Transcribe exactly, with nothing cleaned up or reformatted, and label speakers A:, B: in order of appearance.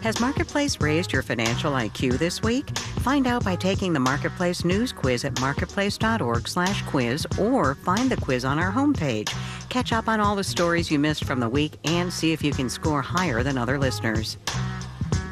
A: Has Marketplace raised your financial I Q this week? Find out by taking the Marketplace News Quiz at marketplace.org slash quiz or find the quiz on our homepage. Catch up on all the stories you missed from the week and see if you can score higher than other listeners.